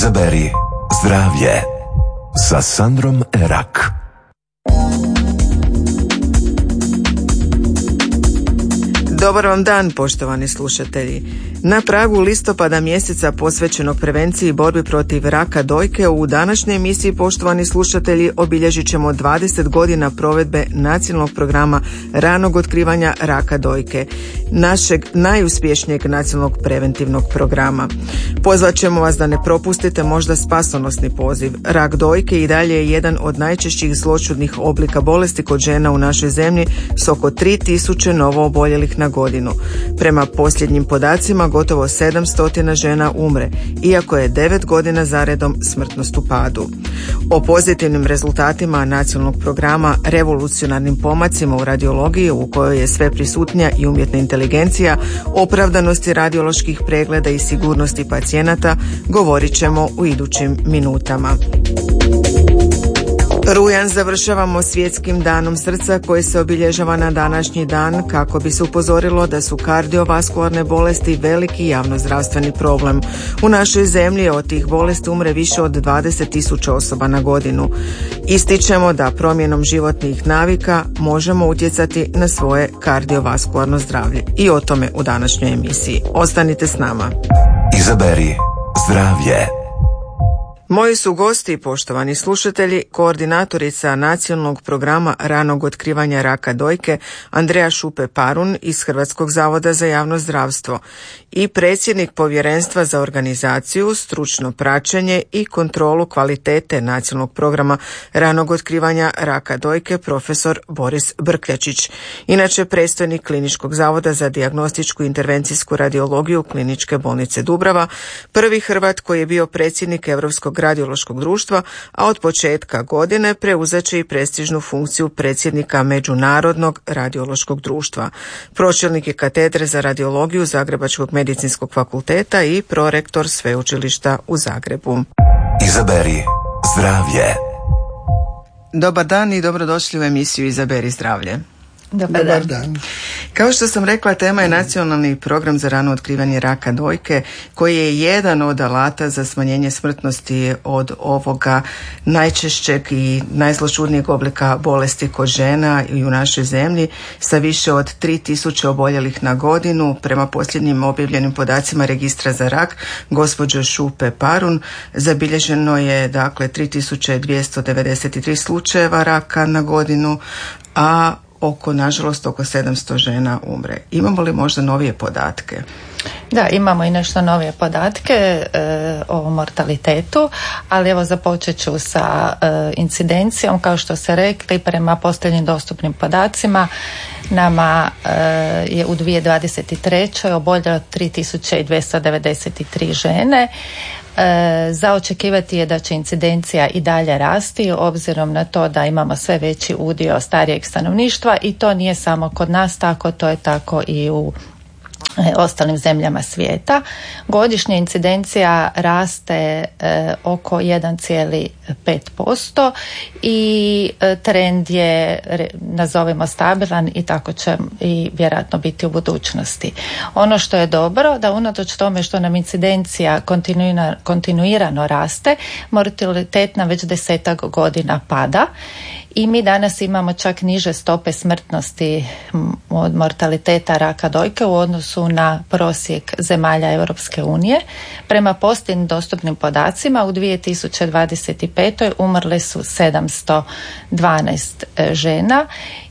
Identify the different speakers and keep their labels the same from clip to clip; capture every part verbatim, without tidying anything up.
Speaker 1: Izaberi zdravlje sa Sandrom Erak.
Speaker 2: Dobar vam dan, poštovani slušatelji. Na pragu listopada, mjeseca posvećenog prevenciji i borbi protiv raka dojke, u današnjoj emisiji, poštovani slušatelji, obilježit ćemo dvadeset godina provedbe nacionalnog programa ranog otkrivanja raka dojke, našeg najuspješnijeg nacionalnog preventivnog programa. Pozvat ćemo vas da ne propustite možda spasonosni poziv. Rak dojke i dalje je jedan od najčešćih zloćudnih oblika bolesti kod žena u našoj zemlji s oko tri tisuće novo oboljelih na godinu. Prema posljednjim podacima, gotovo sedamsto žena umre, iako je devet godina zaredom smrtnost u padu. O pozitivnim rezultatima nacionalnog programa, revolucionarnim pomacima u radiologiji u kojoj je sve prisutnija i umjetna inteligencija, opravdanosti radioloških pregleda i sigurnosti pacijenata govorit ćemo u idućim minutama. Rujan završavamo svjetskim danom srca koji se obilježava na današnji dan kako bi se upozorilo da su kardiovaskularne bolesti veliki javnozdravstveni problem. U našoj zemlji od tih bolesti umre više od dvadeset tisuća osoba na godinu. Ističemo da promjenom životnih navika možemo utjecati na svoje kardiovaskularno zdravlje. I o tome u današnjoj emisiji. Ostanite s nama.
Speaker 1: Izaberi zdravlje.
Speaker 2: Moji su gosti, poštovani slušatelji, koordinatorica nacionalnog programa ranog otkrivanja raka dojke Andreja Šupe-Parun iz Hrvatskog zavoda za javno zdravstvo i predsjednik povjerenstva za organizaciju, stručno praćenje i kontrolu kvalitete nacionalnog programa ranog otkrivanja raka dojke profesor Boris Brkljačić, inače predstojnik Kliničkog zavoda za dijagnostičku intervencijsku radiologiju Kliničke bolnice Dubrava, prvi Hrvat koji je bio predsjednik Europskog radiološkog društva, a od početka godine preuzet će i prestižnu funkciju predsjednika Međunarodnog radiološkog društva. Pročelnik je katedre za radiologiju Zagrebačkog medicinskog fakulteta i prorektor sveučilišta u Zagrebu.
Speaker 1: Izaberi zdravlje.
Speaker 2: Dobar dan i dobrodošli u emisiju Izaberi zdravlje.
Speaker 3: Dobar dan. dan.
Speaker 2: Kao što sam rekla, tema je nacionalni program za rano otkrivanje raka dojke, koji je jedan od alata za smanjenje smrtnosti od ovoga najčešćeg i najzloćudnijeg oblika bolesti kod žena i u našoj zemlji, sa više od tri tisuće oboljelih na godinu. Prema posljednjim objavljenim podacima registra za rak gospođe Šupe-Parun, zabilježeno je dakle tri tisuće dvjesto devedeset tri slučajeva raka na godinu, a oko, nažalost, oko sedamsto žena umre. Imamo li možda novije podatke?
Speaker 3: Da, imamo i nešto novije podatke e, o mortalitetu, ali evo započet ću sa e, incidencijom. Kao što ste rekli, prema posljednjim dostupnim podacima, nama e, je u dvije tisuće dvadeset trećoj oboljelo tri tisuće dvjesto devedeset tri žene. E, za očekivati je da će incidencija i dalje rasti obzirom na to da imamo sve veći udio starijeg stanovništva i to nije samo kod nas tako, to je tako i u ostalim zemljama svijeta. Godišnja incidencija raste e, oko jedan zarez pet posto i e, trend je, re, nazovimo, stabilan i tako će i vjerojatno biti u budućnosti. Ono što je dobro, da unatoč tome što nam incidencija kontinuirano, kontinuirano raste, mortalitet nam već desetak godina pada i mi danas imamo čak niže stope smrtnosti od mortaliteta raka dojke u odnosu na prosjek zemalja Europske unije. Prema posljednjim dostupnim podacima u dvije tisuće dvadeset petoj umrle su sedamsto dvanaest žena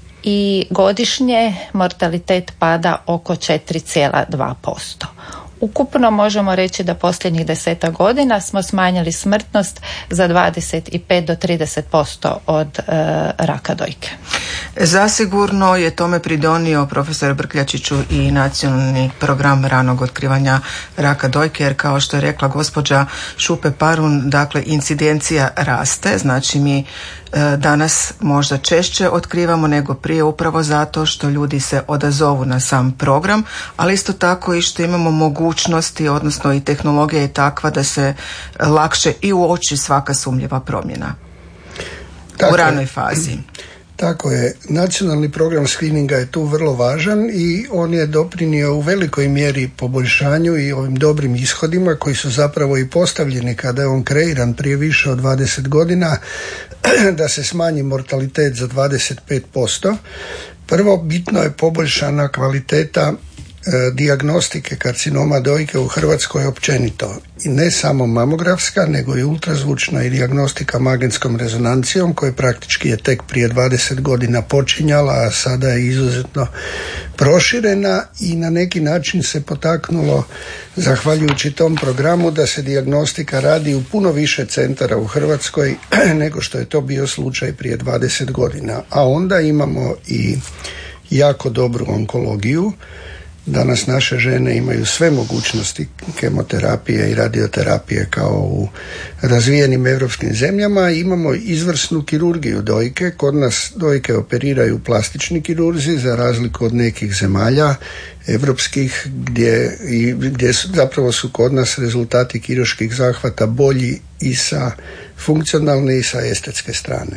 Speaker 3: i godišnje mortalitet pada oko četiri zarez dva posto. Ukupno možemo reći da posljednjih desetak godina smo smanjili smrtnost za dvadeset pet do trideset posto od e, raka dojke.
Speaker 2: Zasigurno je tome pridonio profesor Brkljačiću i nacionalni program ranog otkrivanja raka dojke, jer kao što je rekla gospođa Šupe-Parun, dakle incidencija raste, znači mi danas možda češće otkrivamo nego prije upravo zato što ljudi se odazovu na sam program, ali isto tako i što imamo mogućnosti, odnosno i tehnologija je takva da se lakše i uoči svaka sumnjiva promjena
Speaker 4: tako
Speaker 2: u ranoj fazi.
Speaker 4: Tako je. Nacionalni program screeninga je tu vrlo važan i on je doprinio u velikoj mjeri poboljšanju i ovim dobrim ishodima koji su zapravo i postavljeni kada je on kreiran prije više od dvadeset godina, da se smanji mortalitet za dvadeset pet posto. Prvo, bitno je poboljšana kvaliteta dijagnostike karcinoma dojke u Hrvatskoj općenito. I ne samo mamografska, nego i ultrazvučna i dijagnostika magnetskom rezonancijom, koja praktički je tek prije dvadeset godina počinjala, a sada je izuzetno proširena i na neki način se potaknulo, zahvaljujući tom programu, da se dijagnostika radi u puno više centara u Hrvatskoj nego što je to bio slučaj prije dvadeset godina. A onda imamo i jako dobru onkologiju. Danas naše žene imaju sve mogućnosti kemoterapije i radioterapije kao u razvijenim europskim zemljama. Imamo izvrsnu kirurgiju dojke. Kod nas dojke operiraju plastični kirurzi za razliku od nekih zemalja europskih gdje, i, gdje su, zapravo su kod nas rezultati kirurških zahvata bolji i sa funkcionalne i sa estetske strane.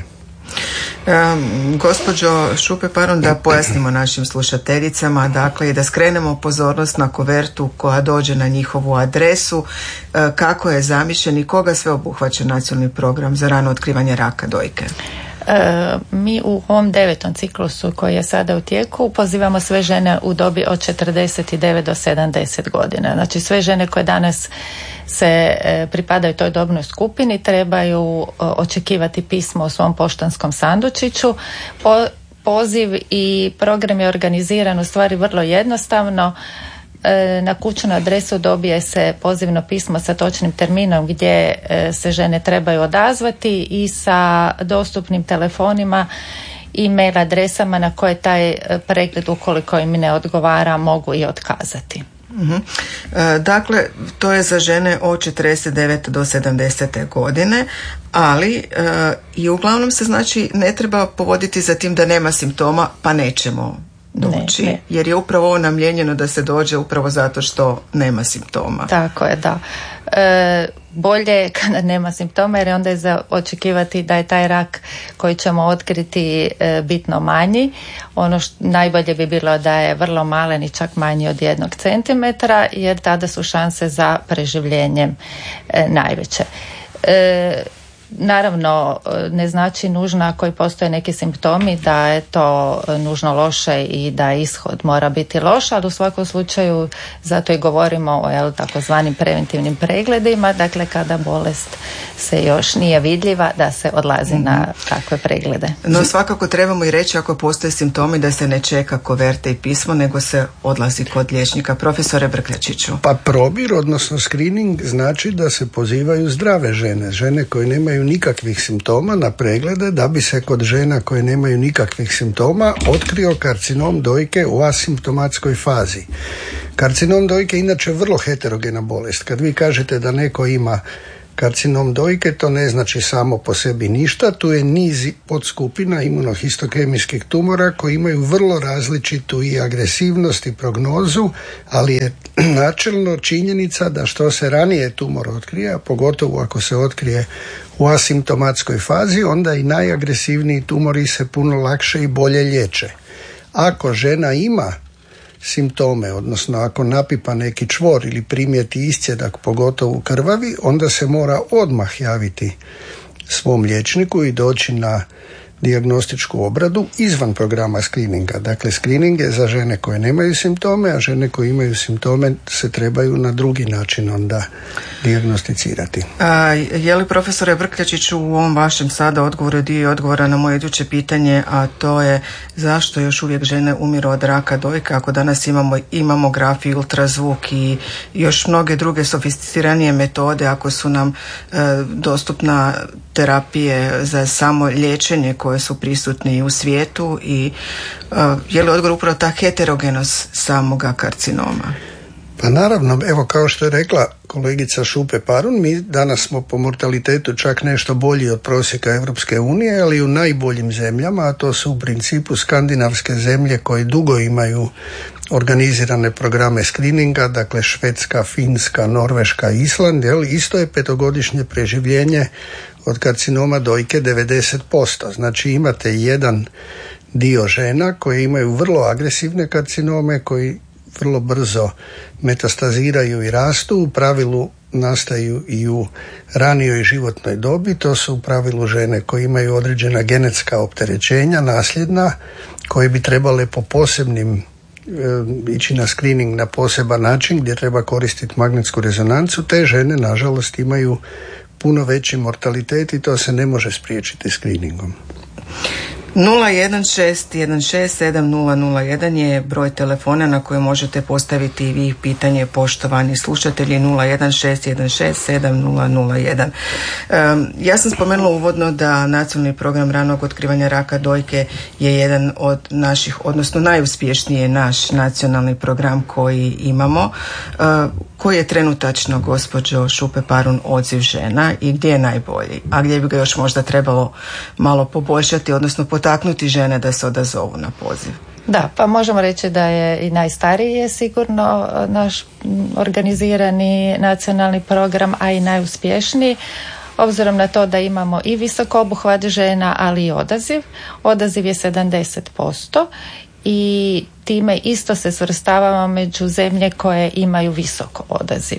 Speaker 2: Um, gospođo Šupe-Paron, da pojasnimo našim slušateljicama, dakle, i da skrenemo pozornost na kovertu koja dođe na njihovu adresu, uh, kako je zamišljen i koga sve obuhvaća nacionalni program za rano otkrivanje raka dojke.
Speaker 3: E, mi u ovom devetom ciklusu koji je sada u tijeku pozivamo sve žene u dobi od četrdeset devet do sedamdeset godina. Znači sve žene koje danas se e, pripadaju toj dobnoj skupini trebaju e, očekivati pismo u svom poštanskom sandučiću. Po, poziv i program je organiziran u stvari vrlo jednostavno. Na kućnu adresu dobije se pozivno pismo sa točnim terminom gdje se žene trebaju odazvati i sa dostupnim telefonima i mail adresama na koje taj pregled, ukoliko im ne odgovara, mogu i otkazati.
Speaker 2: Uh-huh. E, dakle, to je za žene od četrdeset devete do sedamdesete godine, ali e, i uglavnom se znači ne treba povoditi za tim da nema simptoma pa nećemo doći, ne, ne. Jer je upravo ovo namijenjeno da se dođe upravo zato što nema simptoma.
Speaker 3: Tako je, da. E, bolje je kada nema simptoma, jer onda je za očekivati da je taj rak koji ćemo otkriti e, bitno manji. Ono što najbolje bi bilo da je vrlo malen i čak manji od jednog centimetra, jer tada su šanse za preživljenjem e, najveće. E, Naravno, ne znači nužno ako i postoje neki simptomi da je to nužno loše i da ishod mora biti loš, ali u svakom slučaju zato i govorimo o jel, takozvanim preventivnim pregledima, dakle kada bolest se još nije vidljiva da se odlazi na takve preglede.
Speaker 2: No svakako trebamo i reći ako postoje simptomi da se ne čeka koverte i pismo, nego se odlazi kod liječnika. Profesore Brkljačiću.
Speaker 4: Pa probir, odnosno screening, znači da se pozivaju zdrave žene, žene koje nemaju nikakvih simptoma na preglede, da bi se kod žena koje nemaju nikakvih simptoma otkrio karcinom dojke u asimptomatskoj fazi. Karcinom dojke je inače vrlo heterogena bolest. Kad vi kažete da neko ima karcinom dojke, to ne znači samo po sebi ništa. Tu je niz podskupina imunohistokemijskih tumora koji imaju vrlo različitu i agresivnost i prognozu, ali je načelno činjenica da što se ranije tumor otkrije, a pogotovo ako se otkrije u asimptomatskoj fazi, onda i najagresivniji tumori se puno lakše i bolje liječe. Ako žena ima simptome, odnosno ako napipa neki čvor ili primijeti iscjedak, pogotovo krvavi, onda se mora odmah javiti svom liječniku i doći na dijagnostičku obradu izvan programa screeninga. Dakle, screening je za žene koje nemaju simptome, a žene koje imaju simptome se trebaju na drugi način onda dijagnosticirati.
Speaker 2: A, je li, profesore Brkljačiću, u ovom vašem sada odgovoru dio odgovora na moje iduće pitanje, a to je zašto još uvijek žene umiru od raka dojke ako danas imamo i mamografiju, ultrazvuk i još mnoge druge sofisticiranije metode, ako su nam e, dostupna terapije za samo liječenje koje su prisutni u svijetu i uh, je li odgovor upravo ta heterogenost samoga karcinoma?
Speaker 4: Pa naravno, evo kao što je rekla kolegica Šupe Parun, mi danas smo po mortalitetu čak nešto bolji od prosjeka Europske unije, ali u najboljim zemljama, a to su u principu skandinavske zemlje koje dugo imaju organizirane programe screeninga, dakle Švedska, Finska, Norveška, Island, jel, isto je petogodišnje preživljenje od karcinoma dojke devedeset posto. Znači imate jedan dio žena koje imaju vrlo agresivne karcinome, koji vrlo brzo metastaziraju i rastu, u pravilu nastaju i u ranijoj životnoj dobi. To su u pravilu žene koje imaju određena genetska opterećenja, nasljedna, koje bi trebale po posebnim e, ići na screening na poseban način gdje treba koristiti magnetsku rezonancu. Te žene nažalost imaju puno veći mortalitet i to se ne može spriječiti screeningom.
Speaker 2: nula jedan šest jedan šest sedam nula nula jedan je broj telefona na koji možete postaviti i vi pitanje, poštovani slušatelji. Nula jedan šest jedan šest sedam nula nula jedan. Um, ja sam spomenula uvodno da nacionalni program ranog otkrivanja raka dojke je jedan od naših, odnosno najuspješniji je naš nacionalni program koji imamo. Uh, koji je trenutačno, gospođo Šupe Parun, odziv žena i gdje je najbolji, a gdje bi ga još možda trebalo malo poboljšati, odnosno potaknuti žene da se odazovu na poziv?
Speaker 3: Da, pa možemo reći da je i najstariji je sigurno naš organizirani nacionalni program, a i najuspješniji, obzirom na to da imamo i visok obuhvat žena, ali i odaziv. Odaziv je sedamdeset posto i time isto se svrstavamo među zemlje koje imaju visok odaziv.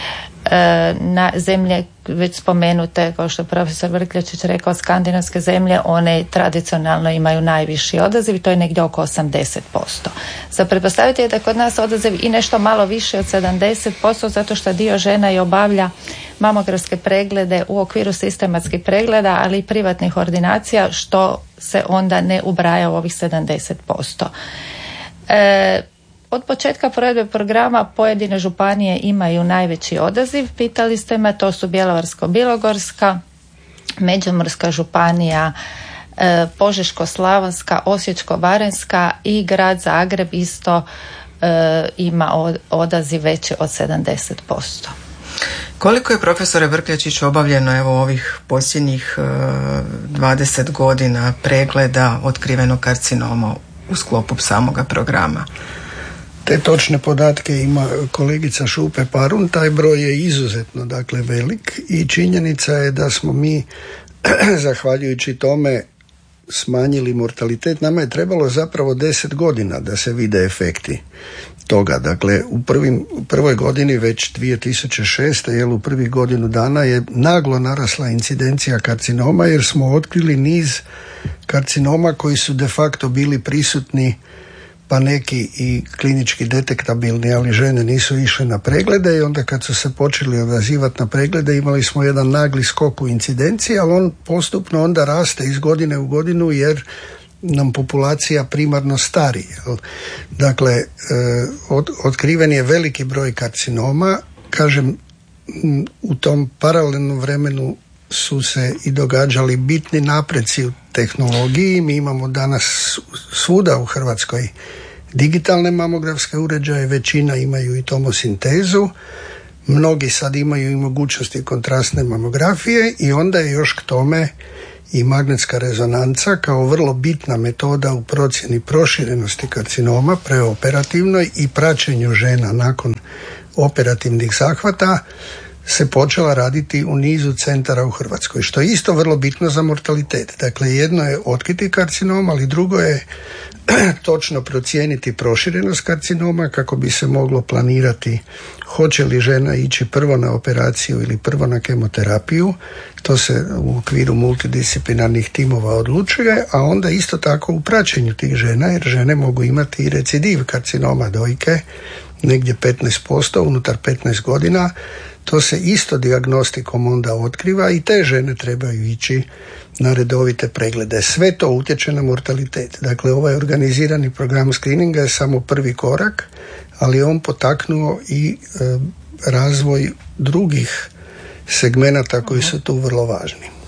Speaker 3: E, na zemlje već spomenute, kao što je profesor Vrkljačić rekao, skandinavske zemlje, one tradicionalno imaju najviši odaziv i to je negdje oko osamdeset posto. Za pretpostaviti je da kod nas odaziv i nešto malo više od sedamdeset posto, zato što dio žena i obavlja mamografske preglede u okviru sistematskih pregleda, ali i privatnih ordinacija, što se onda ne ubraja u ovih sedamdeset posto. E, Od početka provedbe programa pojedine županije imaju najveći odaziv, pitali ste me, to su Bjelovarsko-bilogorska, Međimurska županija, e, Požeško-slavonska, Osječko-baranjska i grad Zagreb isto e, ima odaziv veći od sedamdeset posto.
Speaker 2: Koliko je, profesore Vrkljačić, obavljeno evo ovih posljednjih e, dvadeset godina pregleda otkrivenog karcinoma u sklopu samoga programa?
Speaker 4: Te točne podatke ima kolegica Šupe Parun, taj broj je izuzetno dakle velik i činjenica je da smo mi zahvaljujući tome smanjili mortalitet. Nama je trebalo zapravo deset godina da se vide efekti toga. Dakle, u prvim, prvoj godini, već dvije tisuće šeste, jel, u prvih godinu dana je naglo narasla incidencija karcinoma jer smo otkrili niz karcinoma koji su de facto bili prisutni, pa neki i klinički detektabilni, ali žene nisu išle na preglede i onda kad su se počeli odazivati na preglede imali smo jedan nagli skok u incidenciji, ali on postupno onda raste iz godine u godinu jer nam populacija primarno stari. Dakle, od, otkriven je veliki broj karcinoma, kažem, u tom paralelnom vremenu su se i događali bitni napreci u tehnologiji. Mi imamo danas svuda u Hrvatskoj digitalne mamografske uređaje, većina imaju i tomosintezu, mnogi sad imaju i mogućnosti kontrastne mamografije i onda je još k tome i magnetska rezonanca kao vrlo bitna metoda u procjeni proširenosti karcinoma preoperativnoj i praćenju žena nakon operativnih zahvata se počela raditi u nizu centara u Hrvatskoj, što je isto vrlo bitno za mortalitet. Dakle, jedno je otkriti karcinom, ali drugo je točno procijeniti proširenost karcinoma kako bi se moglo planirati hoće li žena ići prvo na operaciju ili prvo na kemoterapiju. To se u okviru multidisciplinarnih timova odlučuje, a onda isto tako u praćenju tih žena, jer žene mogu imati i recidiv karcinoma dojke, negdje petnaest posto unutar petnaest godina. To se isto dijagnostikom onda otkriva i te žene trebaju ići na redovite preglede. Sve to utječe na mortalitet. Dakle, ovaj organizirani program screeninga je samo prvi korak, ali on potaknuo i e, razvoj drugih segmenata koji su tu vrlo važni.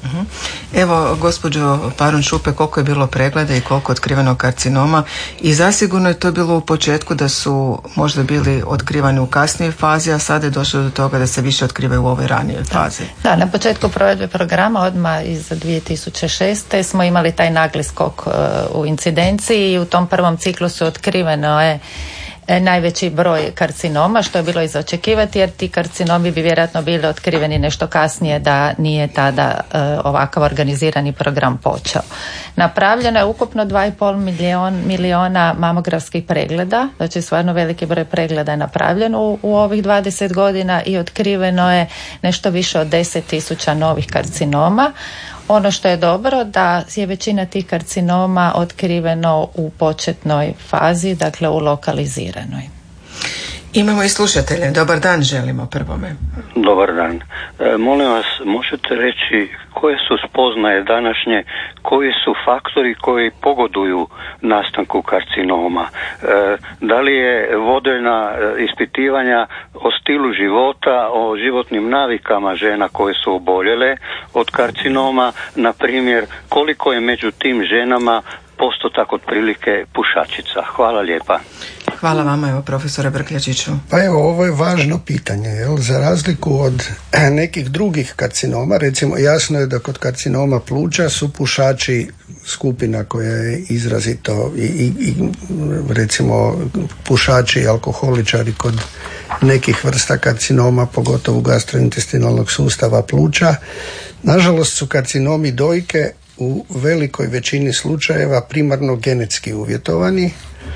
Speaker 2: Evo, gospođo Parun-Šupe, koliko je bilo pregleda i koliko otkriveno karcinoma, i zasigurno je to bilo u početku da su možda bili otkrivani u kasnijoj fazi, a sada je došlo do toga da se više otkrivaju u ovoj ranijoj fazi.
Speaker 3: Da, na početku provedbe programa odmah iz dvije tisuće šeste smo imali taj nagli skok u incidenciji i u tom prvom ciklusu otkriveno je najveći broj karcinoma, što je bilo i za očekivati, jer ti karcinomi bi vjerojatno bili otkriveni nešto kasnije da nije tada e, ovakav organizirani program počeo. Napravljeno je ukupno dva i pol milion, miliona mamografskih pregleda, znači stvarno veliki broj pregleda je napravljen u, u ovih dvadeset godina i otkriveno je nešto više od deset tisuća novih karcinoma. Ono što je dobro da je većina tih karcinoma otkriveno u početnoj fazi, dakle u lokaliziranoj.
Speaker 2: Imamo i slušatelje. Dobar dan želimo prvome.
Speaker 5: Dobar dan. E, molim vas, možete reći koje su spoznaje današnje, koji su faktori koji pogoduju nastanku karcinoma? E, da li je vodena ispitivanja o stilu života, o životnim navikama žena koje su oboljele od karcinoma, na primjer koliko je među tim ženama postotak otprilike pušačica? Hvala lijepa.
Speaker 2: Hvala vama, evo profesore Brkljačiću.
Speaker 4: Pa evo, ovo je važno pitanje, jel? Za razliku od nekih drugih karcinoma, recimo jasno je da kod karcinoma pluća su pušači skupina koja je izrazito i, i, i recimo pušači i alkoholičari kod nekih vrsta karcinoma, pogotovo gastrointestinalnog sustava pluća. Nažalost su karcinomi dojke u velikoj većini slučajeva primarno genetski uvjetovani,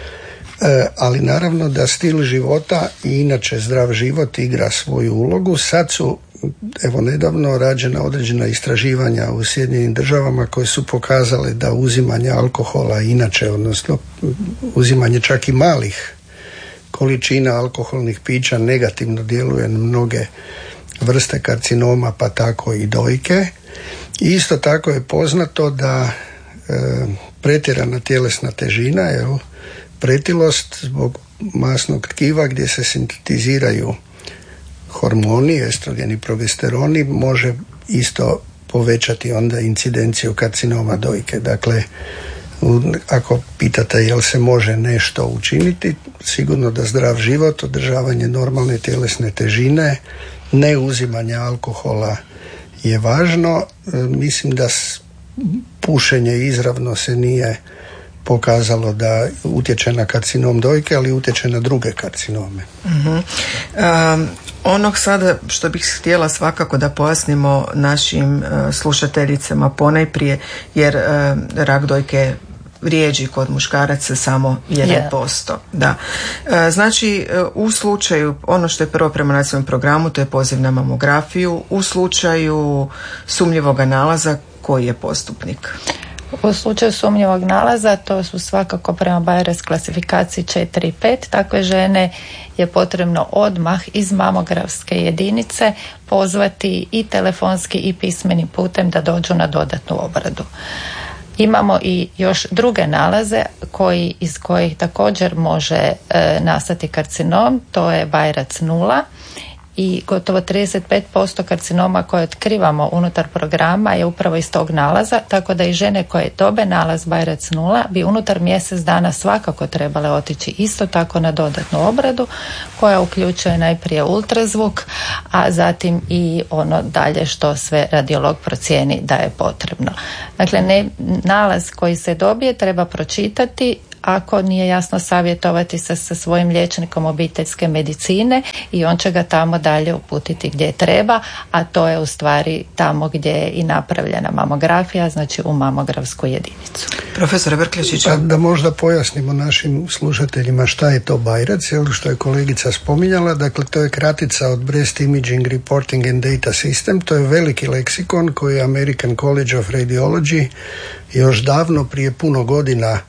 Speaker 4: E, ali naravno da stil života i inače zdrav život igra svoju ulogu. Sad su, evo nedavno, rađena određena istraživanja u Sjedinjenim Državama koje su pokazale da uzimanje alkohola inače, odnosno uzimanje čak i malih količina alkoholnih pića negativno djeluje na mnoge vrste karcinoma, pa tako i dojke. I isto tako je poznato da e, pretjerana tjelesna težina, jel, pretilost zbog masnog tkiva gdje se sintetiziraju hormoni, estrogeni i progesteroni, može isto povećati onda incidenciju karcinoma dojke. Dakle, ako pitate jel se može nešto učiniti, sigurno da zdrav život, održavanje normalne tjelesne težine, ne uzimanje alkohola je važno. Mislim da pušenje izravno se nije pokazalo da utječe na karcinom dojke, ali utječe na druge karcinome.
Speaker 2: Uh-huh. Um, onog sada što bih htjela svakako da pojasnimo našim uh, slušateljicama ponajprije, jer uh, rak dojke rijeđi kod muškaraca samo jedan posto. Yeah. Da. E, znači, u slučaju, ono što je prvo prema nacionalnom programu, to je poziv na mamografiju. U slučaju sumnjivog nalaza, koji je postupnik?
Speaker 3: U slučaju sumnjivog nalaza, to su svakako prema Bajres klasifikaciji četiri i pet, takve žene je potrebno odmah iz mamografske jedinice pozvati i telefonski i pismenim putem da dođu na dodatnu obradu. Imamo i još druge nalaze koji, iz kojih također može e, nastati karcinom, to je Bajrac nula i gotovo trideset pet posto karcinoma koje otkrivamo unutar programa je upravo iz tog nalaza, tako da i žene koje dobe nalaz Bajrac nula bi unutar mjesec dana svakako trebale otići isto tako na dodatnu obradu koja uključuje najprije ultrazvuk, a zatim i ono dalje što sve radiolog procijeni da je potrebno. Dakle, ne, nalaz koji se dobije treba pročitati, ako nije jasno savjetovati se sa svojim liječnikom obiteljske medicine i on će ga tamo dalje uputiti gdje treba, a to je u stvari tamo gdje je i napravljena mamografija, znači u mamografsku jedinicu.
Speaker 2: Profesor Brkljačić.
Speaker 4: Da, da možda pojasnimo našim slušateljima šta je to Bajrac, jel, što je kolegica spominjala. Dakle, to je kratica od Breast Imaging Reporting and Data System. To je veliki leksikon koji je American College of Radiology još davno, prije puno godina,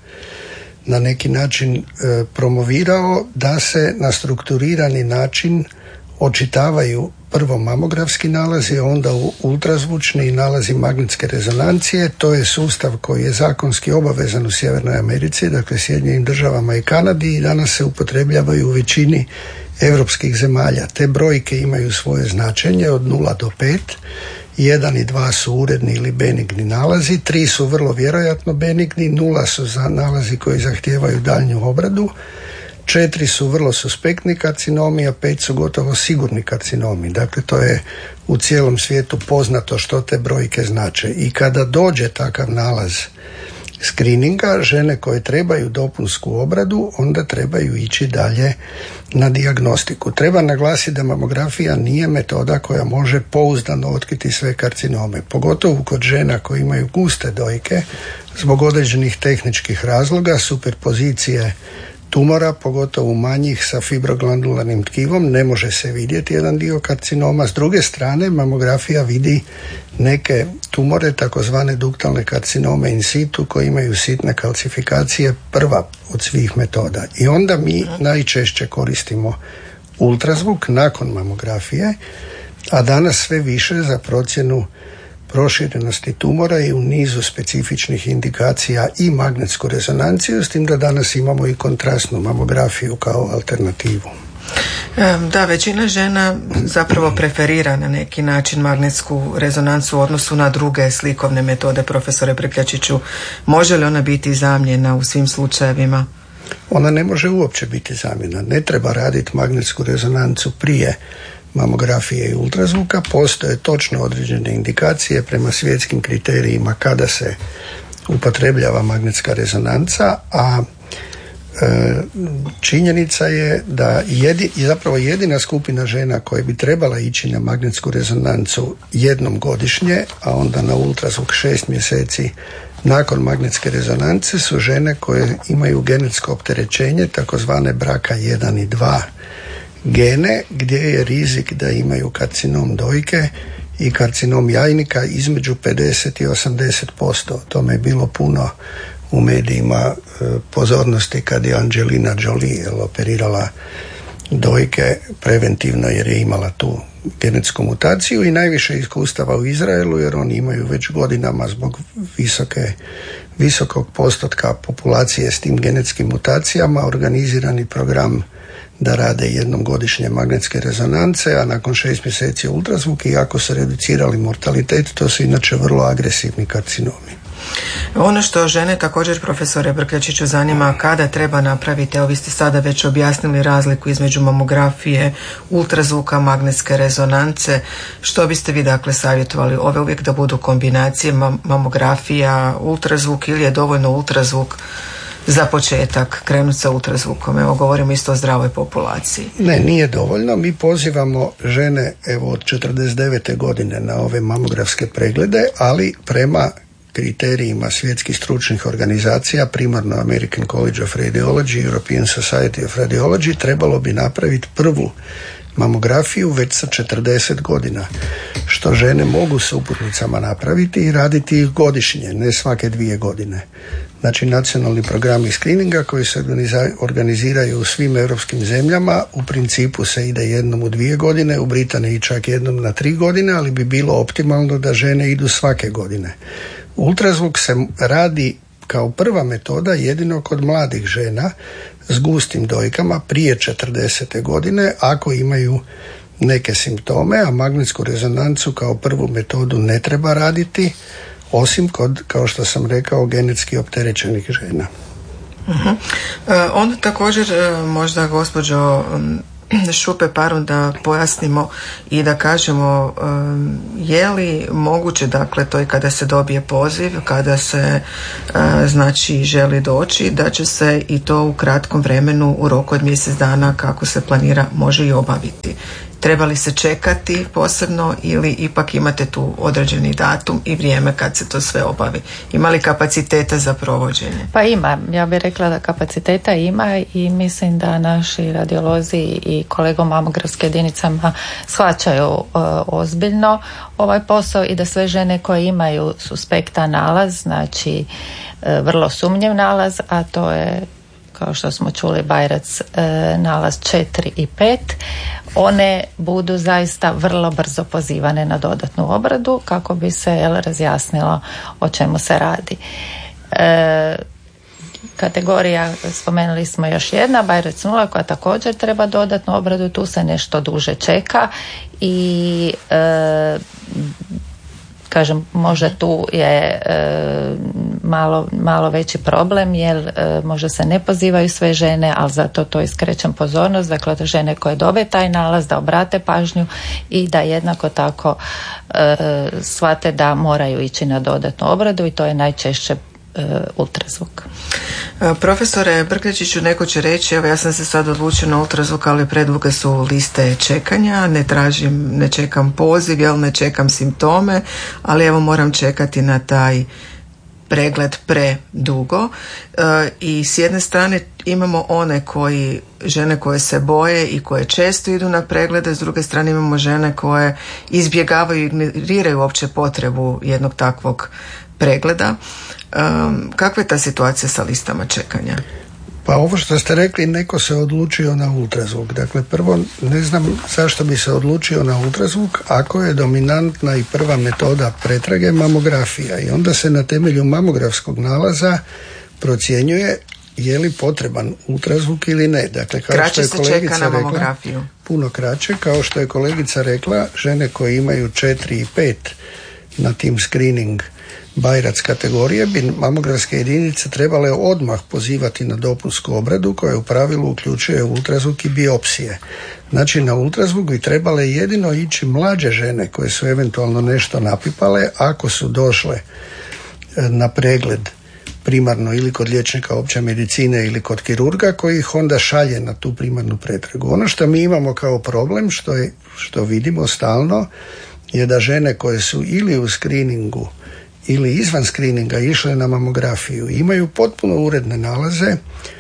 Speaker 4: na neki način e, promovirao da se na strukturirani način očitavaju prvo mamografski nalazi, a onda ultrazvučni nalazi magnetske rezonancije. To je sustav koji je zakonski obavezan u Sjevernoj Americi, dakle Sjedinjenim Državama i Kanadi, i danas se upotrebljavaju u većini europskih zemalja. Te brojke imaju svoje značenje od nula do pet jedan i dva su uredni ili benigni nalazi, tri su vrlo vjerojatno benigni, nula su za nalazi koji zahtijevaju daljnju obradu, četiri su vrlo suspektni karcinomi, a pet su gotovo sigurni karcinomi. Dakle, to je u cijelom svijetu poznato što te brojke znače. I kada dođe takav nalaz skrininga, žene koje trebaju dopunsku obradu, onda trebaju ići dalje na dijagnostiku. Treba naglasiti da mamografija nije metoda koja može pouzdano otkriti sve karcinome, pogotovo kod žena koje imaju guste dojke, zbog određenih tehničkih razloga, superpozicije tumora, pogotovo manjih sa fibroglandularnim tkivom, ne može se vidjeti jedan dio karcinoma. S druge strane, mamografija vidi neke tumore, takozvane duktalne karcinome in situ, koji imaju sitne kalcifikacije, prva od svih metoda. I onda mi najčešće koristimo ultrazvuk nakon mamografije, a danas sve više za procjenu proširenosti tumora i u nizu specifičnih indikacija i magnetsku rezonanciju, s tim da danas imamo i kontrastnu mamografiju kao alternativu.
Speaker 2: Da, većina žena zapravo preferira na neki način magnetsku rezonancu u odnosu na druge slikovne metode. Profesore Brkljačiću, može li ona biti zamjena u svim slučajevima?
Speaker 4: Ona ne može uopće biti zamjena. Ne treba raditi magnetsku rezonancu prije mamografije i ultrazvuka. Postoje točno određene indikacije prema svjetskim kriterijima kada se upotrebljava magnetska rezonanca, a e, činjenica je da jedi, zapravo jedina skupina žena koja bi trebala ići na magnetsku rezonancu jednom godišnje, a onda na ultrazvuk šest mjeseci nakon magnetske rezonance, su žene koje imaju genetsko opterećenje, takozvane braka jedan i dva gene, gdje je rizik da imaju karcinom dojke i karcinom jajnika između pedeset i osamdeset posto. O tome je bilo puno u medijima pozornosti kad je Angelina Jolie operirala dojke preventivno jer je imala tu genetsku mutaciju, i najviše iskustava u Izraelu jer oni imaju već godinama zbog visoke, visokog postotka populacije s tim genetskim mutacijama organizirani program da rade jednom godišnje magnetske rezonance, a nakon šest mjeseci ultrazvuk, i ako su reducirali mortalitet, to su inače vrlo agresivni karcinomi.
Speaker 2: Ono što žene također, profesore Brkljačiću, zanima kada treba napraviti, evo vi ste sada već objasnili razliku između mamografije, ultrazvuka, magnetske rezonance. Što biste vi dakle savjetovali? Ove uvijek da budu kombinacije mamografija, ultrazvuk, ili je dovoljno ultrazvuk za početak krenuti sa ultrazvukom? Evo, govorimo isto o zdravoj populaciji.
Speaker 4: Ne, nije dovoljno. Mi pozivamo žene evo od četrdeset devete godine na ove mamografske preglede, ali prema kriterijima svjetskih stručnih organizacija, primarno American College of Radiology, European Society of Radiology, trebalo bi napraviti prvu mamografiju već sa četrdeset godina, što žene mogu sa uputnicama napraviti i raditi ih godišnje, ne svake dvije godine. Znači, nacionalni programi screeninga koji se organiziraju u svim europskim zemljama, u principu se ide jednom u dvije godine, u Britaniji čak jednom na tri godine, ali bi bilo optimalno da žene idu svake godine. Ultrazvuk se radi kao prva metoda jedino kod mladih žena s gustim dojkama prije četrdesete godine ako imaju neke simptome, a magnetsku rezonancu kao prvu metodu ne treba raditi osim kod, kao što sam rekao, genetski opterećenih žena.
Speaker 2: Uh-huh. E, onda također možda gospođo Šupe-Parun da pojasnimo i da kažemo um, je li moguće, dakle, to i kada se dobije poziv, kada se uh, znači želi doći, da će se i to u kratkom vremenu, u roku od mjesec dana kako se planira, može i obaviti? Treba li se čekati posebno ili ipak imate tu određeni datum i vrijeme kad se to sve obavi? Ima li kapaciteta za provođenje?
Speaker 3: Pa ima, ja bih rekla da kapaciteta ima i mislim da naši radiolozi i kolege u mamografskim jedinicama shvaćaju uh, ozbiljno ovaj posao i da sve žene koje imaju suspektan nalaz, znači uh, vrlo sumnjiv nalaz, a to je, kao što smo čuli, Bajrac e, nalaz četiri i pet, one budu zaista vrlo brzo pozivane na dodatnu obradu kako bi se jel, razjasnilo o čemu se radi. E, kategorija, spomenuli smo još jedna, Bajrac nula, koja također treba dodatnu obradu, tu se nešto duže čeka i e, kažem, možda tu je e, malo, malo veći problem, jer e, možda se ne pozivaju sve žene, ali zato to iskrećem pozornost, dakle da žene koje dobe taj nalaz da obrate pažnju i da jednako tako e, shvate da moraju ići na dodatnu obradu i to je najčešće ultrazvuk.
Speaker 2: Profesore Brkljačiću, neko će reći, evo ja sam se sad odlučio na ultrazvuk, ali preduge su liste čekanja, ne tražim, ne čekam poziv, jel ne čekam simptome, ali evo moram čekati na taj pregled predugo. E, i s jedne strane imamo one koji, žene koje se boje i koje često idu na preglede, s druge strane imamo žene koje izbjegavaju i ignoriraju uopće potrebu jednog takvog pregleda. Um, kakva je ta situacija sa listama čekanja?
Speaker 4: Pa ovo što ste rekli, neko se odlučio na ultrazvuk. Dakle, prvo ne znam zašto bi se odlučio na ultrazvuk ako je dominantna i prva metoda pretrage mamografija, i onda se na temelju mamografskog nalaza procjenjuje je li potreban ultrazvuk ili ne. Dakle, kao
Speaker 2: kraće
Speaker 4: što je
Speaker 2: se
Speaker 4: kolegica
Speaker 2: čeka na
Speaker 4: rekla,
Speaker 2: mamografiju.
Speaker 4: Puno kraće, kao što je kolegica rekla, žene koje imaju četiri i pet na tim screening Bajrac kategorije bi mamografske jedinice trebale odmah pozivati na dopunsku obradu koja u pravilu uključuje ultrazvuk i biopsije. Znači na ultrazvuk bi trebale jedino ići mlađe žene koje su eventualno nešto napipale ako su došle na pregled primarno ili kod liječnika opće medicine ili kod kirurga koji ih onda šalje na tu primarnu pretragu. Ono što mi imamo kao problem, što, je, što vidimo stalno, je da žene koje su ili u screeningu ili izvan screeninga išle na mamografiju imaju potpuno uredne nalaze,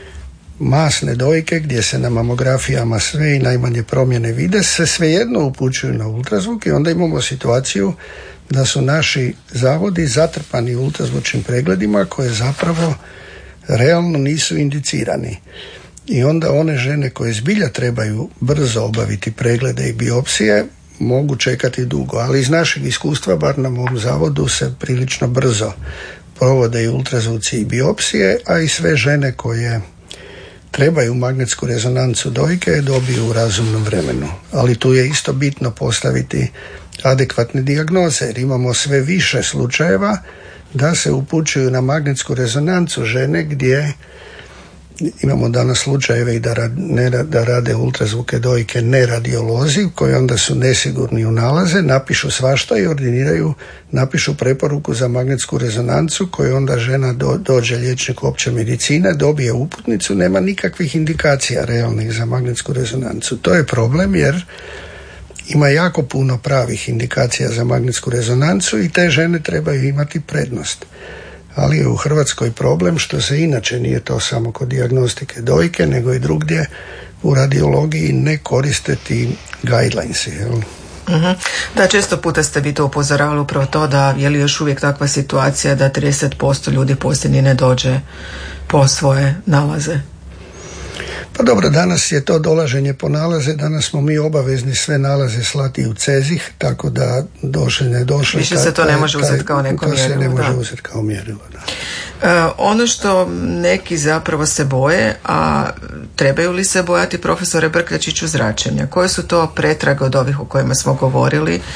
Speaker 4: masne dojke gdje se na mamografijama sve i najmanje promjene vide, se svejedno upućuju na ultrazvuk i onda imamo situaciju da su naši zavodi zatrpani ultrazvučnim pregledima koje zapravo realno nisu indicirani. I onda one žene koje zbilja trebaju brzo obaviti preglede i biopsije mogu čekati dugo, ali iz našeg iskustva, bar na mom zavodu, se prilično brzo provode i ultrazvuci i biopsije, a i sve žene koje trebaju magnetsku rezonancu dojke dobiju u razumnom vremenu. Ali tu je isto bitno postaviti adekvatne dijagnoze, jer imamo sve više slučajeva da se upućuju na magnetsku rezonancu žene gdje imamo danas slučajeve i da, rad, ne, da rade ultrazvuke dojke ne radiolozi koji onda su nesigurni u nalaze, napišu svašta i ordiniraju, napišu preporuku za magnetsku rezonancu koju onda žena do, dođe liječniku opće medicine, dobije uputnicu, nema nikakvih indikacija realnih za magnetsku rezonancu. To je problem jer ima jako puno pravih indikacija za magnetsku rezonancu i te žene trebaju imati prednost. Ali je u Hrvatskoj problem što se inače, nije to samo kod dijagnostike dojke, nego i drugdje u radiologiji ne koriste ti guidelinesi.
Speaker 2: Uh-huh. Da, često puta ste vi to upozoravali upravo to da je li još uvijek takva situacija da trideset posto ljudi posljednji ne dođe po svoje nalaze.
Speaker 4: Pa dobro, danas je to dolaženje po nalaze, danas smo mi obavezni sve nalaze slati u CEZIH, tako da došli ne došli.
Speaker 2: Više se to ne može uzeti kao neko mjerilo.
Speaker 4: To se ne može
Speaker 2: da.
Speaker 4: uzeti kao mjerilo, da.
Speaker 2: E, ono što neki zapravo se boje, a trebaju li se bojati, profesore Brkljačiću, zračenja? Koje su to pretrage od ovih o kojima smo govorili, e,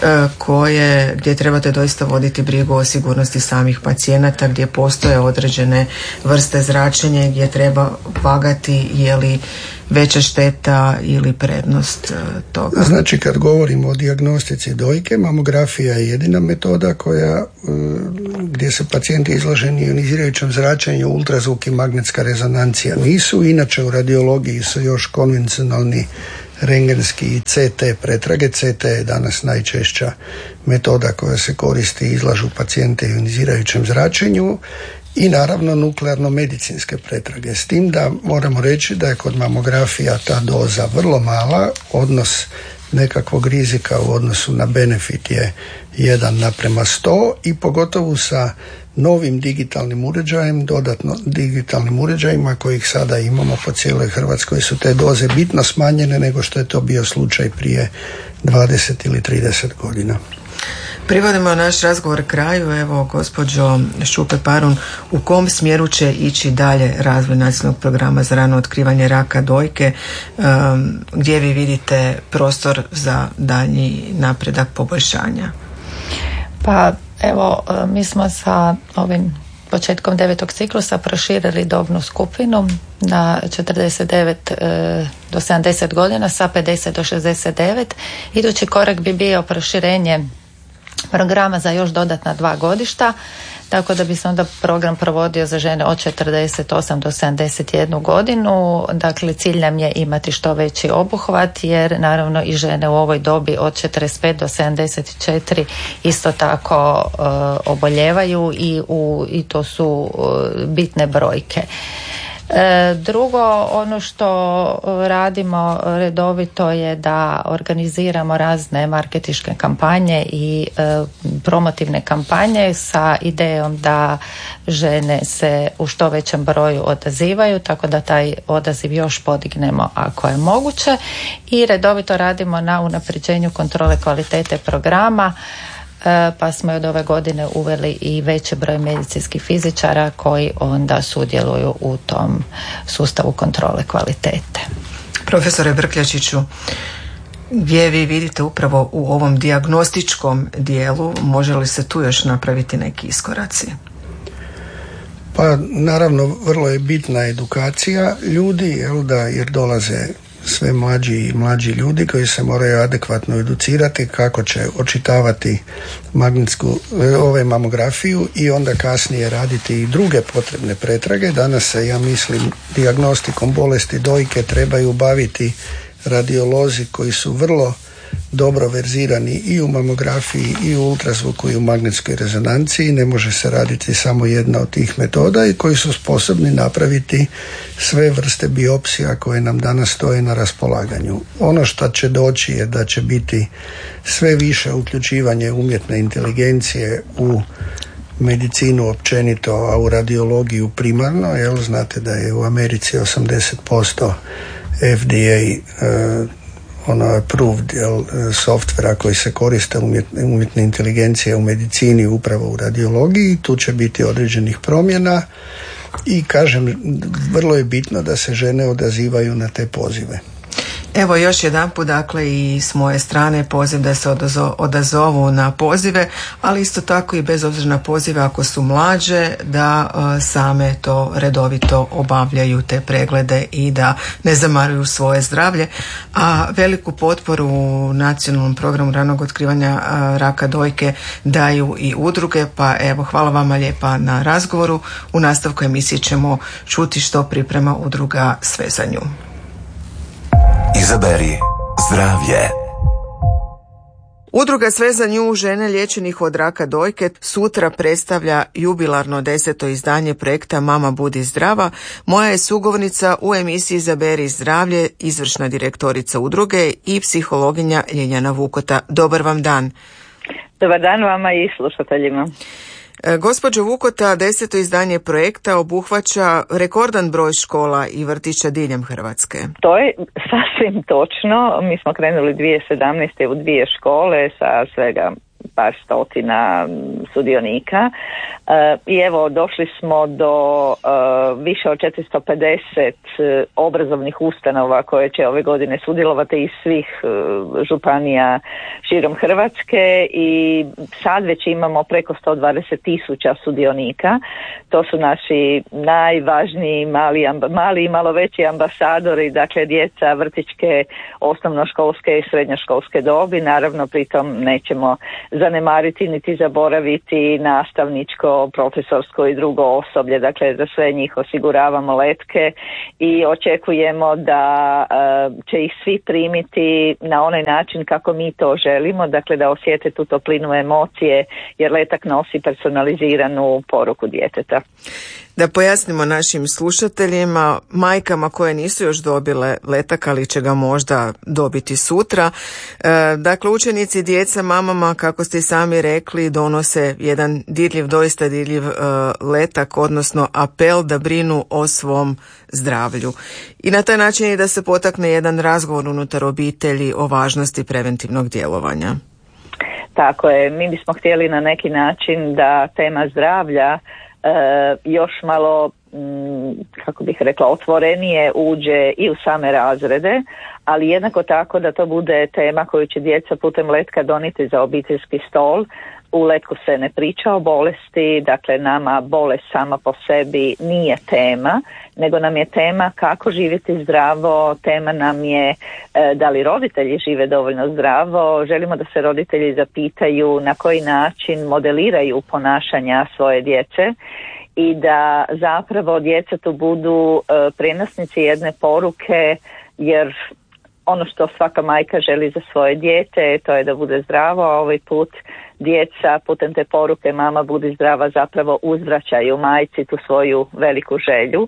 Speaker 2: koje, gdje trebate doista voditi brigu o sigurnosti samih pacijenata, gdje postoje određene vrste zračenja, gdje treba vagati je li veća šteta ili prednost toga?
Speaker 4: Znači, kad govorimo o dijagnostici dojke, mamografija je jedina metoda koja, gdje se pacijenti izloženi ionizirajućem zračenju, ultrazvuk i magnetska rezonancija nisu. Inače u radiologiji su još konvencionalni rengenski i C T pretrage. C T je danas najčešća metoda koja se koristi i izlažu pacijente ionizirajućem zračenju. I naravno nuklearno-medicinske pretrage. S tim da moramo reći da je kod mamografija ta doza vrlo mala, odnos nekakvog rizika u odnosu na benefit je jedan naprema sto i pogotovo sa novim digitalnim uređajem, dodatno digitalnim uređajima kojih sada imamo po cijeloj Hrvatskoj su te doze bitno smanjene nego što je to bio slučaj prije dvadeset ili trideset godina.
Speaker 2: Privodimo naš razgovor kraju. Evo, gospođo Šupe-Parun, u kom smjeru će ići dalje razvoj nacionalnog programa za rano otkrivanje raka dojke, um, gdje vi vidite prostor za daljnji napredak, poboljšanja?
Speaker 3: Pa evo, mi smo sa ovim početkom devetog ciklusa proširili dobnu skupinu na četrdeset devet do sedamdeset godina sa pedeset do šezdeset devet. Idući korak bi bio proširenje programa za još dodatna dva godišta, tako da bi se onda program provodio za žene od četrdeset osam do sedamdeset jednu godinu. Dakle, cilj nam je imati što veći obuhvat, jer naravno i žene u ovoj dobi od četrdeset pet do sedamdeset četiri isto tako uh, oboljevaju i, u, i to su uh, bitne brojke. Drugo, ono što radimo redovito je da organiziramo razne marketinške kampanje i e, promotivne kampanje sa idejom da žene se u što većem broju odazivaju, tako da taj odaziv još podignemo ako je moguće, i redovito radimo na unapređenju kontrole kvalitete programa, pa smo od ove godine uveli i veći broj medicinskih fizičara koji onda sudjeluju u tom sustavu kontrole kvalitete.
Speaker 2: Profesore Brkljačiću, gdje vi vidite upravo u ovom dijagnostičkom dijelu, može li se tu još napraviti neki iskoraci?
Speaker 4: Pa naravno, vrlo je bitna edukacija ljudi, jel da, jer dolaze sve mlađi i mlađi ljudi koji se moraju adekvatno educirati kako će očitavati magnetsku, ove mamografiju i onda kasnije raditi i druge potrebne pretrage. Danas se, ja mislim, dijagnostikom bolesti dojke trebaju baviti radiolozi koji su vrlo dobro verzirani i u mamografiji i u ultrazvuku i u magnetskoj rezonanciji. Ne može se raditi samo jedna od tih metoda i koji su sposobni napraviti sve vrste biopsija koje nam danas stoje na raspolaganju. Ono što će doći je da će biti sve više uključivanje umjetne inteligencije u medicinu općenito, a u radiologiju primarno. Jel, znate da je u Americi osamdeset posto F D A uh, ono approved, jel, softvera koji se koriste umjetne, umjetne inteligencije u medicini, upravo u radiologiji. Tu će biti određenih promjena i kažem, vrlo je bitno da se žene odazivaju na te pozive.
Speaker 2: Evo još jedanput, dakle, i s moje strane poziv da se odazo, odazovu na pozive, ali isto tako i bez obzira na pozive, ako su mlađe, da uh, same to redovito obavljaju te preglede i da ne zamaruju svoje zdravlje. A veliku potporu u nacionalnom programu ranog otkrivanja uh, raka dojke daju i udruge, pa evo, hvala vama lijepa na razgovoru. U nastavku emisije ćemo čuti što priprema udruga Sve za nju.
Speaker 1: Izaberi zdravlje.
Speaker 2: Udruga Sve za nju žene liječenih od raka dojke sutra predstavlja jubilarno deseto izdanje projekta Mama budi zdrava. Moja je sugovornica u emisiji Izaberi zdravlje, izvršna direktorica udruge i psihologinja Ljiljana Vukota. Dobar vam dan.
Speaker 6: Dobar dan vama i slušateljima.
Speaker 2: Gospođo Vukota, deseto izdanje projekta obuhvaća rekordan broj škola i vrtića diljem Hrvatske.
Speaker 6: To je sasvim točno. Mi smo krenuli dvije tisuće sedamnaeste. u dvije škole sa svega par stotina sudionika e, i evo došli smo do e, više od četiristo pedeset e, obrazovnih ustanova koje će ove godine sudjelovati iz svih e, županija širom Hrvatske i sad već imamo preko sto dvadeset tisuća sudionika. To su naši najvažniji mali, mali i malo veći ambasadori, dakle djeca vrtićke, osnovnoškolske i srednjoškolske dobi. Naravno pritom nećemo zanemariti niti zaboraviti nastavničko, profesorsko i drugo osoblje, dakle za sve njih osiguravamo letke i očekujemo da uh, će ih svi primiti na onaj način kako mi to želimo, dakle da osjete tu toplinu emocije, jer letak nosi personaliziranu poruku djeteta.
Speaker 2: Da pojasnimo našim slušateljima, majkama koje nisu još dobile letak, ali će ga možda dobiti sutra. E, dakle, učenici, djeca, mamama, kako ste i sami rekli, donose jedan dirljiv, doista dirljiv e, letak, odnosno apel da brinu o svom zdravlju. I na taj način je da se potakne jedan razgovor unutar obitelji o važnosti preventivnog djelovanja.
Speaker 6: Tako je, mi bismo htjeli na neki način da tema zdravlja E, još malo, m, kako bih rekla, otvorenije uđe i u same razrede, ali jednako tako da to bude tema koju će djeca putem letka donijeti za obiteljski stol, u Letku se ne priča o bolesti, dakle nama bolest sama po sebi nije tema, nego nam je tema kako živjeti zdravo, tema nam je e, da li roditelji žive dovoljno zdravo, želimo da se roditelji zapitaju na koji način modeliraju ponašanja svoje djece i da zapravo djeca tu budu e, prenosnici jedne poruke, jer ono što svaka majka želi za svoje dijete, to je da bude zdravo, a ovaj put djeca putem te poruke mama budi zdrava zapravo uzvraćaju majci tu svoju veliku želju.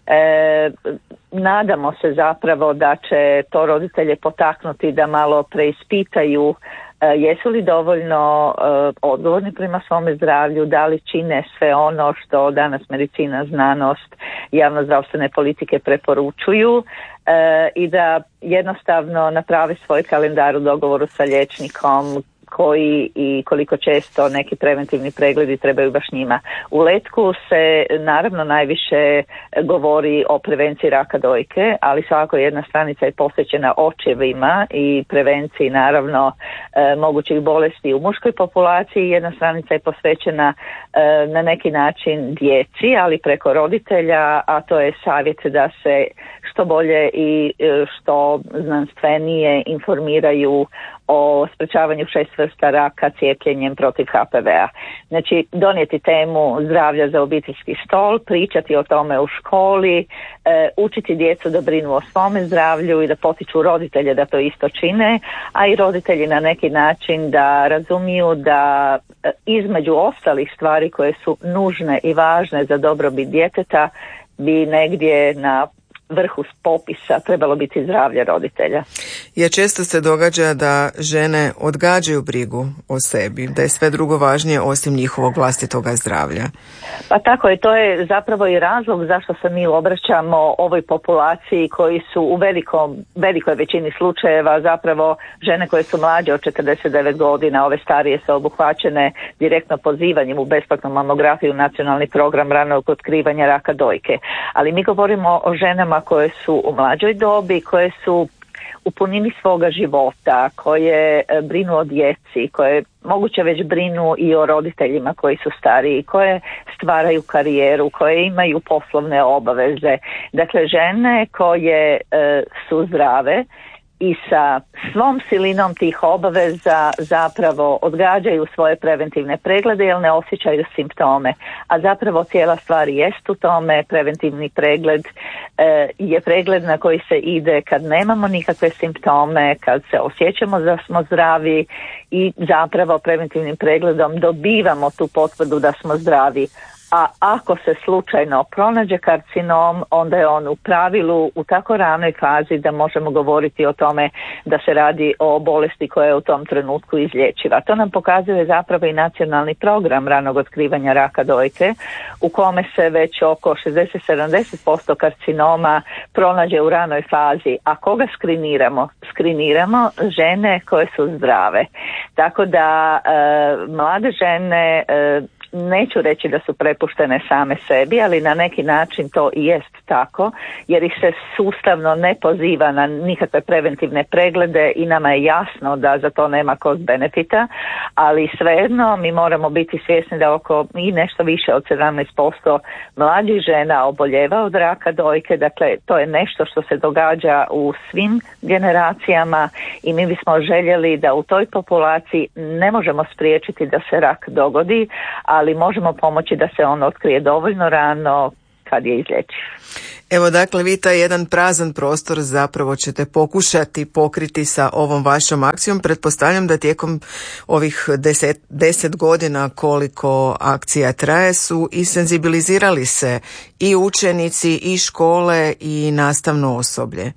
Speaker 6: E, nadamo se zapravo da će to roditelje potaknuti da malo preispitaju e, jesu li dovoljno e, odgovorni prema svome zdravlju, da li čine sve ono što danas medicina, znanost, javnozdravstvene politike preporučuju e, i da jednostavno naprave svoj kalendar u dogovoru sa liječnikom koji i koliko često neki preventivni pregledi trebaju baš njima. U Letku se naravno najviše govori o prevenciji raka dojke, ali svakako jedna stranica je posvećena očevima i prevenciji naravno e, mogućih bolesti u muškoj populaciji, jedna stranica je posvećena e, na neki način djeci, ali preko roditelja, a to je savjet da se što bolje i e, što znanstvenije informiraju o sprečavanju šest vrsta raka cijepljenjem protiv ha pe ve a. Znači, donijeti temu zdravlja za obiteljski stol, pričati o tome u školi, e, učiti djecu da brinu o svome zdravlju i da potiču roditelje da to isto čine, a i roditelji na neki način da razumiju da e, između ostalih stvari koje su nužne i važne za dobrobit djeteta bi negdje na vrhu popisa trebalo biti zdravlje roditelja.
Speaker 2: Jer često se događa da žene odgađaju brigu o sebi, da je sve drugo važnije osim njihovog vlastitoga zdravlja.
Speaker 6: Pa tako je, to je zapravo i razlog zašto se mi obraćamo ovoj populaciji koji su u velikom, velikoj većini slučajeva zapravo žene koje su mlađe od četrdeset devet godina, ove starije su obuhvaćene direktno pozivanjem u besplatnu mamografiju, nacionalni program ranog otkrivanja raka dojke. Ali mi govorimo o ženama koje su u mlađoj dobi, koje su u punini svoga života, koje brinu o djeci, koje moguće već brinu i o roditeljima koji su stariji, koje stvaraju karijeru, koje imaju poslovne obaveze. Dakle, žene koje e, su zdrave i sa svom silinom tih obaveza zapravo odgađaju svoje preventivne preglede jer ne osjećaju simptome. A zapravo cijela stvar jest u tome, preventivni pregled e, je pregled na koji se ide kad nemamo nikakve simptome, kad se osjećamo da smo zdravi i zapravo preventivnim pregledom dobivamo tu potvrdu da smo zdravi. A ako se slučajno pronađe karcinom, onda je on u pravilu u tako ranoj fazi da možemo govoriti o tome da se radi o bolesti koja je u tom trenutku izlječiva. To nam pokazuje zapravo i nacionalni program ranog otkrivanja raka dojke, u kome se već oko šezdeset do sedamdeset posto karcinoma pronađe u ranoj fazi. A koga skriniramo? Skriniramo žene koje su zdrave. Tako da e, mlade žene e, neću reći da su prepuštene same sebi, ali na neki način to i jest tako, jer ih se sustavno ne poziva na nikakve preventivne preglede i nama je jasno da za to nema cost benefita, ali svejedno mi moramo biti svjesni da oko i nešto više od sedamnaest posto mlađih žena oboljeva od raka dojke, dakle to je nešto što se događa u svim generacijama i mi bismo željeli da u toj populaciji ne možemo spriječiti da se rak dogodi, ali možemo pomoći da se on otkrije dovoljno rano kad je izlječiv.
Speaker 2: Evo dakle vi taj jedan prazan prostor zapravo ćete pokušati pokriti sa ovom vašom akcijom. Pretpostavljam da tijekom ovih deset, deset godina koliko akcija traje su i senzibilizirali se i učenici i škole i nastavno osoblje.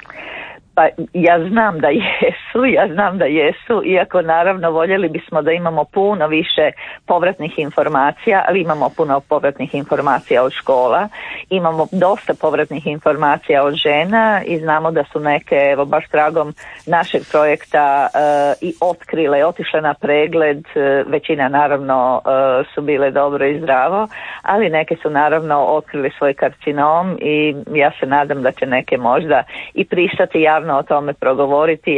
Speaker 6: Pa ja znam da jesu, ja znam da jesu, iako naravno voljeli bismo da imamo puno više povratnih informacija, ali imamo puno povratnih informacija od škola, imamo dosta povratnih informacija od žena i znamo da su neke, evo baš tragom našeg projekta uh, i otkrile, otišle na pregled, uh, većina naravno uh, su bile dobro i zdravo, ali neke su naravno otkrili svoj karcinom i ja se nadam da će neke možda i pristati javno o tome progovoriti, iako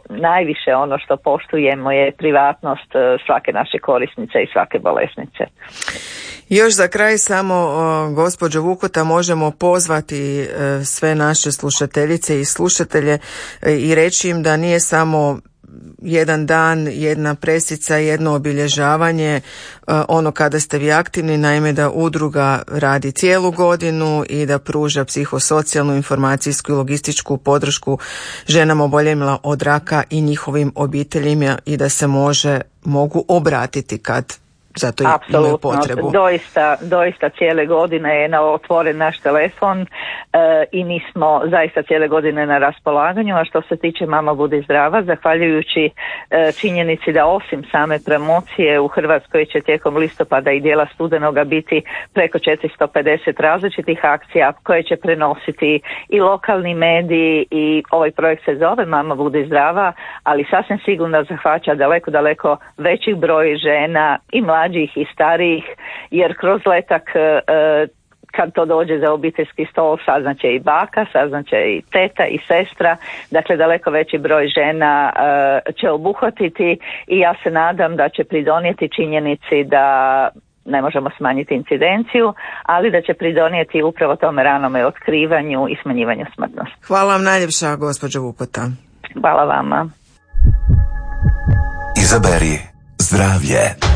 Speaker 6: najviše ono što poštujemo je privatnost svake naše korisnice i svake bolesnice.
Speaker 2: Još za kraj samo, gospođo Vukota, možemo pozvati sve naše slušateljice i slušatelje i reći im da nije samo jedan dan, jedna presica, jedno obilježavanje ono kada ste vi aktivni, naime da udruga radi cijelu godinu i da pruža psihosocijalnu, informacijsku i logističku podršku ženama oboljelima od raka i njihovim obiteljima i da se može, mogu obratiti kad zato imaju potrebu.
Speaker 6: Doista, doista cijele godine je na otvoren naš telefon e, i mi smo zaista cijele godine na raspolaganju, a što se tiče Mama budi zdrava, zahvaljujući e, činjenici da osim same promocije u Hrvatskoj će tijekom listopada i dijela studenoga biti preko četiristo pedeset različitih akcija koje će prenositi i lokalni mediji i ovaj projekt se zove Mama budi zdrava, ali sasvim sigurno zahvaća daleko, daleko veći broj žena i mlađih i starijih, jer kroz letak e, kad to dođe za obiteljski stol saznaće i baka, saznaće i teta i sestra, dakle daleko veći broj žena e, će obuhvatiti i ja se nadam da će pridonijeti činjenici da ne možemo smanjiti incidenciju, ali da će pridonijeti upravo tome ranome otkrivanju i smanjivanju smrtnosti.
Speaker 2: Hvala vam najljepša, gospođo Vukota.
Speaker 6: Hvala vama.
Speaker 1: Izaberi zdravlje.